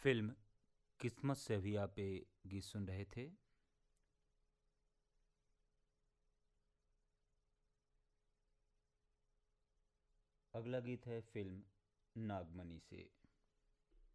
Film किस्मत से भी आप ये गीत सुन रहे थे। अगला गीत है फिल्म नागमणि से।